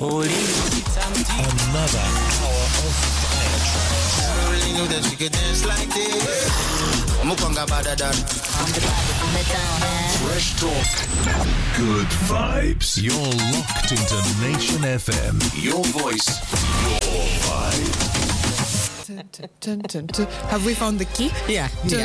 Another hour of fire tracks. Never really knew that she could dance like this. Mukonga badadan. I'm the body from the town, man. Fresh talk. Good vibes. You're locked into Nation FM. Your voice, your vibe. Have we found the key? Yeah.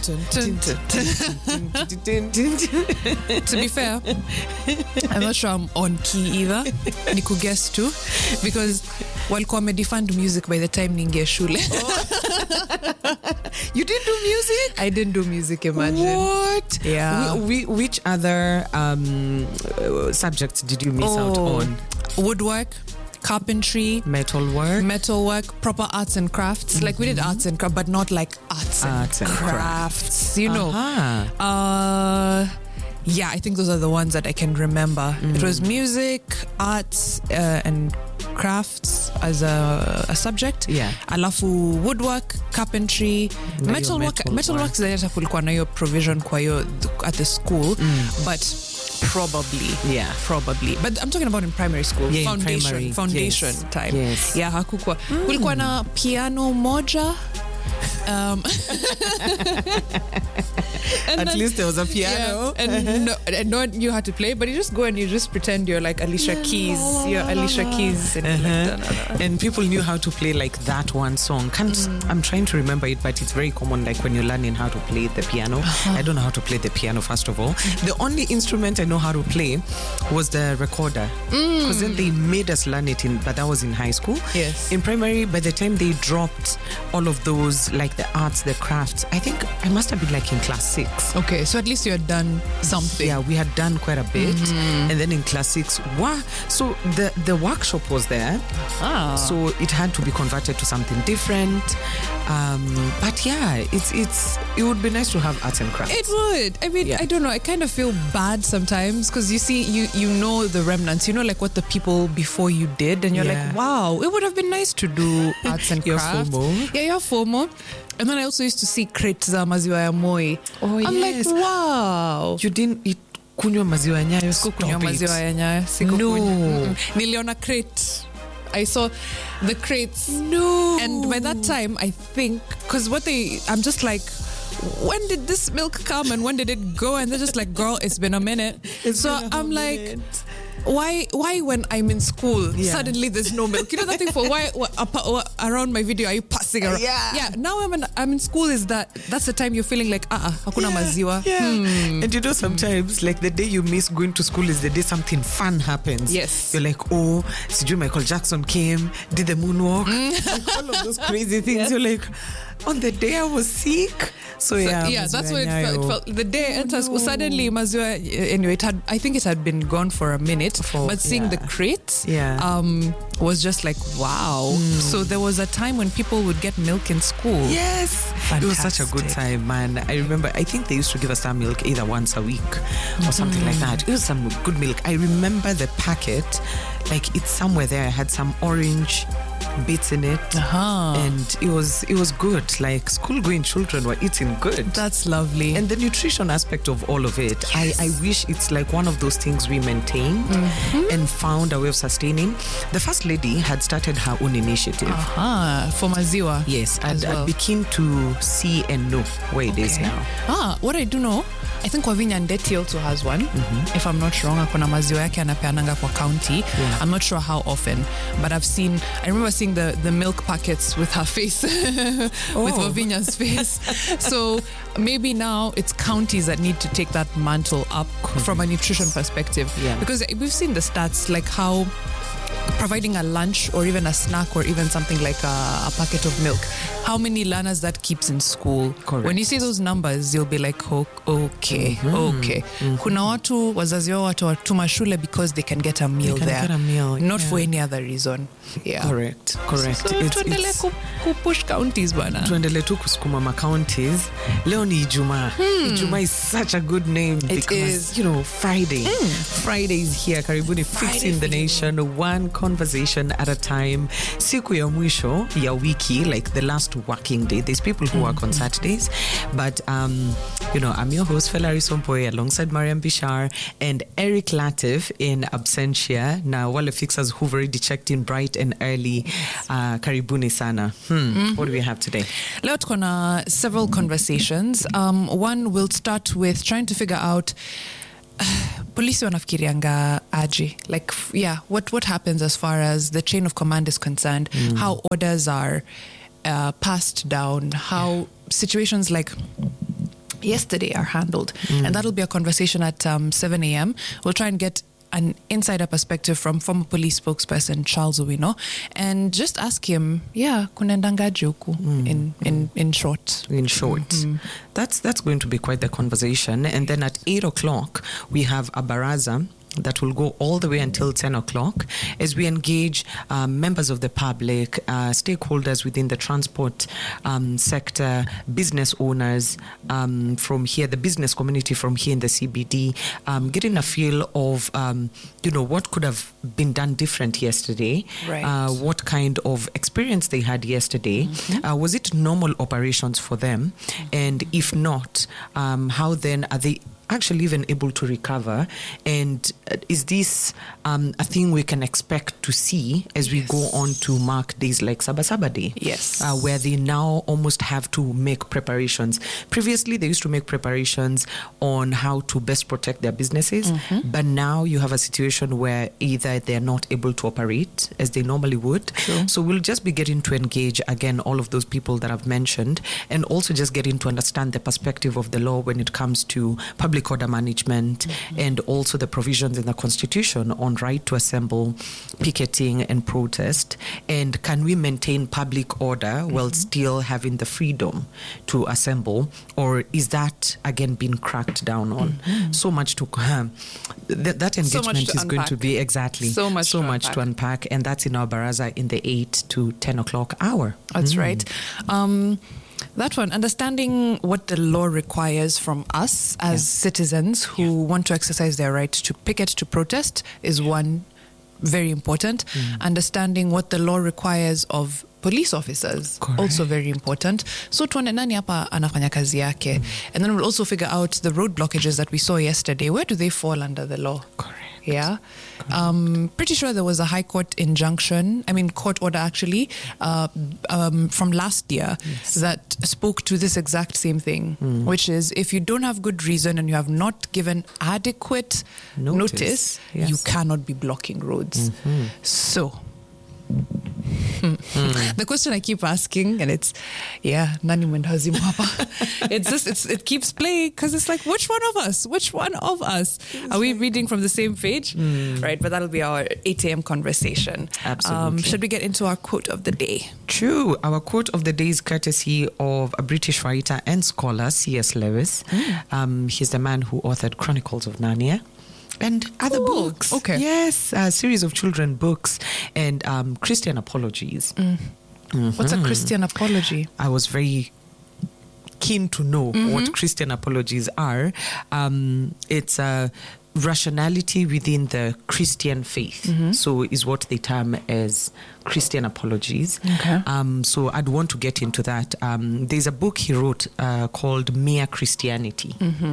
To be fair, I'm not sure I'm on key either. Niku guess too, because walikuwa wamedefund music by the time ningia shule. You didn't do music? I didn't do music, imagine. What? Yeah. Which other subjects did you miss out on? Woodwork, carpentry, metalwork, proper arts and crafts. Like we did arts and crafts, but not like arts and crafts. You know. Yeah, I think those are the ones that I can remember. It was music, arts, and crafts as a subject. Yeah. Alafu woodwork, carpentry, metalwork zileta kulikuwa na hiyo provision kwa hiyo at the school, but probably. But I'm talking about in primary school. Yeah, foundation yes. time. Yes. Yeah, hakukuwa. Kulikuwa na piano moja. At least there was a piano. Yeah, and no one knew how to play, but you just go and you just pretend you're like Alicia Keys. You're Alicia Keys. And people knew how to play like that one song. I'm trying to remember it, but it's very common like when you're learning how to play the piano. I don't know how to play the piano, first of all. The only instrument I know how to play was the recorder. Because then they made us learn it, but that was in high school. Yes. In primary, by the time they dropped all of those, like the arts, the crafts, I think I must have been like in class 6. Okay, so at least you had done something. Yeah, we had done quite a bit. And then in class 6, so the workshop was there. So it had to be converted to something different. But yeah, it would be nice to have arts and crafts. It would. I mean, I don't know. I kind of feel bad sometimes because you see, you know the remnants. You know, like what the people before you did, and you're like, wow, it would have been nice to do arts and crafts. FOMO. Yeah, you're FOMO. And then I also used to see crates za maziwa ya Moi. Oh, I'm like, wow. You didn't eat kunywa maziwa ya Nyayo? Sikukunywa maziwa ya Nyayo. No. Niliona crate. I saw the crates. No. And by that time, I think, because I'm just like, when did this milk come and when did it go? And they're just like, girl, it's been a minute. I'm like, why when I'm in school, suddenly there's no milk? You know that thing for why around my video are you passing around? Yeah. Now I'm in school, that's the time you're feeling like, hakuna maziwa. And you know, sometimes like the day you miss going to school is the day something fun happens. Yes. You're like, oh, sijui Michael Jackson came, did the moonwalk, like all of those crazy things. Yes. You're like, on the day I was sick. So that's what it felt. The day I entered school, suddenly maziwa, anyway, I think it had been gone for a minute, but seeing the crates was just like, wow. So there was a time when people would get milk in school. Yes. Fantastic. It was such a good time, man. I remember, I think they used to give us some milk either once a week or something like that. It was some good milk. I remember the packet, like it's somewhere there. I had some orange bits in it, and it was good. Like school-going children were eating good. That's lovely. And the nutrition aspect of all of it, I wish it's like one of those things we maintained and found a way of sustaining. The first lady had started her own initiative for maziwa. Yes, I'd be keen to see and know where it is now. What I do know, I think Wavinya Ndeti also has one. If I'm not wrong, akona maziwa yake anapeananga kwa county. I'm not sure how often, but I remember seeing the milk packets with her face, with Wavinya's face. So maybe now it's counties that need to take that mantle up from a nutrition perspective. Because we've seen the stats, like how providing a lunch or even a snack or even something like a packet of milk, how many learners that keeps in school. Correct. When you see those numbers, you'll be like, okay. Kuna watu wazazi wao watawatuma shule because they can get a meal there. Not for any other reason. Correct. So tuendelee kupush counties bana. Tuendelee tu kusukuma ma counties. Leo ni Ijumaa. Ijumaa is such a good name because, you know, Friday. Friday is here. Karibuni, fixing the nation one corner conversation at a time. Siku ya mwisho ya wiki, like the last working day. There's people who work on Saturdays, but you know, I'm your host Felari Sompoy alongside Mariam Bishar and Eric Latif in absentia. Now, wale fixers who've already checked in bright and early, karibuni sana. What do we have today? Leo tuko na several conversations. One, we'll start with trying to figure out polisi wanafikirianga aje, like what happens as far as the chain of command is concerned, how orders are passed down, how situations like yesterday are handled. And that'll be a conversation at 7 a.m. We'll try and get an insider perspective from former police spokesperson Charles Owino and just ask him, kunaendangaje huku in short. In short. That's going to be quite the conversation. And then at 8 o'clock, we have a baraza that will go all the way until 10 o'clock as we engage members of the public, stakeholders within the transport sector, business owners from here, the business community from here in the CBD, getting a feel of, what could have been done different yesterday, right. What kind of experience they had yesterday. Was it normal operations for them? And if not, how then are they actually even able to recover? And is this a thing we can expect to see as we go on to mark days like Sabasaba Day? Yes. Where they now almost have to make preparations. Previously, they used to make preparations on how to best protect their businesses, but now you have a situation where either they're not able to operate as they normally would. Sure. So we'll just be getting to engage, again, all of those people that I've mentioned, and also just getting to understand the perspective of the law when it comes to public order management and also the provisions in the Constitution on right to assemble, picketing and protest. And can we maintain public order while still having the freedom to assemble, or is that again being cracked down on? So much to that engagement is going to be exactly so much to unpack, and that's in our baraza in the 8 to 10 o'clock hour. That's right. That one, understanding what the law requires from us as citizens who want to exercise their right to picket, to protest, is one, very important. Understanding what the law requires of police officers, correct, also very important. So tuone nani hapa anafanya kazi yake. And then we'll also figure out the road blockages that we saw yesterday. Where do they fall under the law? Correct. Yeah. Pretty sure there was a high court court order actually, from last year that spoke to this exact same thing, which is if you don't have good reason and you have not given adequate notice, you cannot be blocking roads. So the question I keep asking, and it's nani mwendazimu hapa. It keeps playing because it's like, which one of us are we reading from the same page? Right, but that'll be our 8 a.m. conversation. Absolutely. Should we get into our quote of the day? True. Our quote of the day is courtesy of a British writer and scholar, C.S. Lewis. He's the man who authored Chronicles of Narnia and other books. Okay. Yes, a series of children books and Christian apologies. What's a Christian apology? I was very keen to know what Christian apologies are. It's a rationality within the Christian faith. So is what they term as Christian apologies. Okay. So I'd want to get into that. There's a book he wrote called Mere Christianity,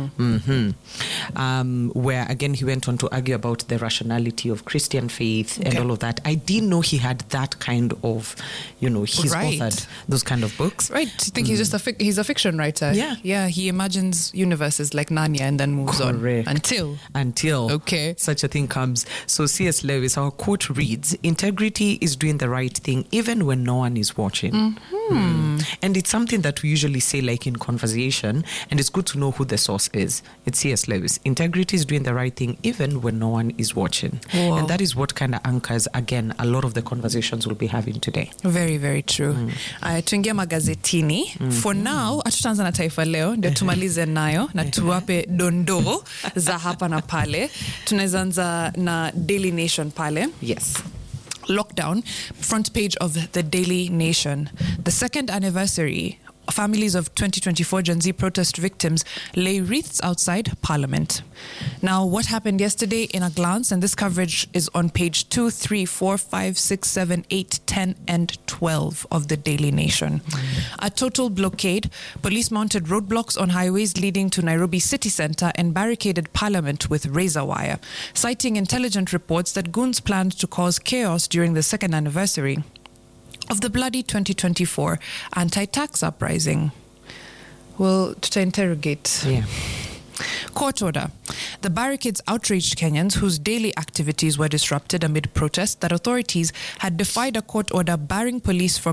where again he went on to argue about the rationality of Christian faith and all of that. I didn't know he had that kind of, he's authored those kind of books. Right. Do you think he's just he's a fiction writer? Yeah. Yeah, he imagines universes like Narnia and then moves Correct. on. Until such a thing comes. So C.S. Lewis, our quote reads, "Integrity is doing the right thing even when no one is watching." And it's something that we usually say like in conversation, and it's good to know who the source is. It's C.S. Lewis. Integrity is doing the right thing even when no one is watching. Whoa. And that is what kind of anchors, again, a lot of the conversations we'll be having today. Very, very true. Tuingia magazetini. For now, atutanza na Taifa Leo, ndio tumalize nayo, na tuwape dondoo za hapa na pale. Tunazanza na Daily Nation pale. Yes. Lockdown, front page of the Daily Nation. The second anniversary families of 2024 Gen Z protest victims lay wreaths outside Parliament. Now, what happened yesterday in a glance, and this coverage is on page 2, 3, 4, 5, 6, 7, 8, 10, and 12 of the Daily Nation. A total blockade. Police mounted roadblocks on highways leading to Nairobi city centre and barricaded Parliament with razor wire, citing intelligence reports that goons planned to cause chaos during the second anniversary of the bloody 2024 anti-tax uprising. Well, to interrogate. Yeah. Court order. The barricades outraged Kenyans whose daily activities were disrupted amid protests that authorities had defied a court order barring police from